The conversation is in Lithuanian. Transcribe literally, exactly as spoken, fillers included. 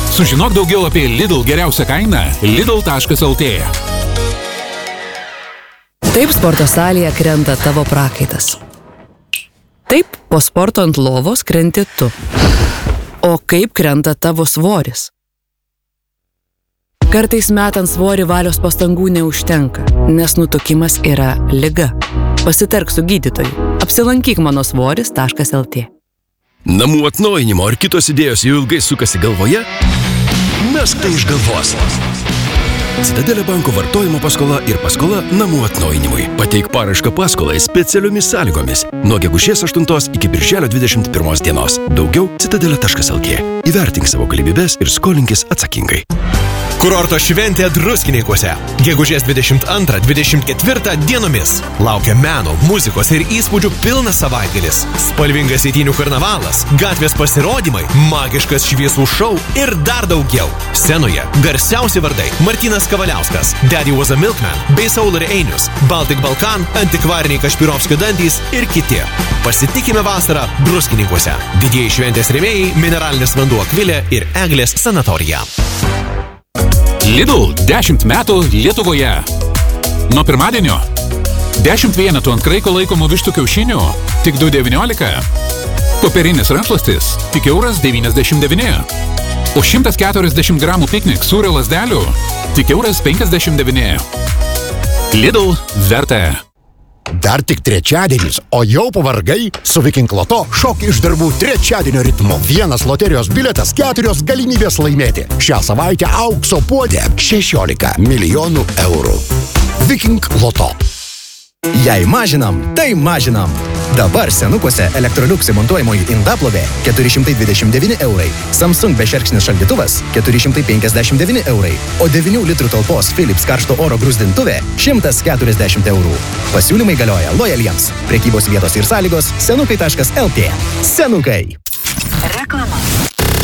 Sužinok daugiau apie Lidl geriausią kainą lidl taškas lt. Taip sporto salėje krenta tavo prakaitas. Taip po sporto ant lovos krenti tu. O kaip krenta tavo svoris? Kartais metant svorį valios pastangų neužtenka, nes nutukimas yra liga. Pasitark su gydytoju. Apsilankyk mano svoris taškas lt. Namų atnaujinimo ar kitos idėjos jau ilgai sukasi galvoje? Mesk tai iš galvos. Citadelė banko vartojimo paskola ir paskola namų atnaujinimui. Pateik paraišką paskolai specialiomis sąlygomis nuo gegužės aštuntos iki birželio dvidešimt pirmos dienos. Daugiau citadelė taškas lt. Įvertink savo galimybes ir skolinkis atsakingai. Kurorto šventė Druskininkuose. Gegužės dvidešimt antrą dvidešimt ketvirtą dienomis. Laukia meno, muzikos ir įspūdžių pilnas savaitgalis. Spalvingas eitynių karnavalas, gatvės pasirodymai, magiškas šviesų šou ir dar daugiau. Scenoje garsiausi vardai Martynas Kavaliauskas, Daddy Was a Milkman bei Saularė Einius, Baltic Balkan, antikvariniai Kašpirovskio dantys ir kiti. Pasitikime vasarą Druskininkuose. Didieji šventės rėmėjai Mineralinis vanduo Akvilė ir Eglės sanatorija. Lidl dešimt metų Lietuvoje. Nuo pirmadienio dešimt vienetų ant kraiko laikomų vištų kiaušinių tik du devyniolika. Popierinis rankšluostis tik euras devyniasdešimt devyni. O šimtas keturiasdešimt gramų piknik sūrio lazdelių tik euras penkiasdešimt devyni. Lidl verta. Dar tik trečiadienis, o jau pavargai? Su Viking Loto šok iš darbų trečiadienio ritmu. Vienas loterijos bilietas, keturios galimybės laimėti. Šią savaitę aukso puodė šešiolika milijonų eurų. Viking Loto. Jei mažinam, tai mažinam. Dabar Senukuose Electrolux montuojamoji indaplovė keturi šimtai dvidešimt devyni eurai, Samsung bešerkšnis šaldytuvas keturi šimtai penkiasdešimt devyni eurai, o devynių litrų talpos Philips karšto oro gruzdintuvė šimtas keturiasdešimt eurų. Pasiūlymai galioja lojaliems. Prekybos vietos ir sąlygos senukai taškas lt. Senukai.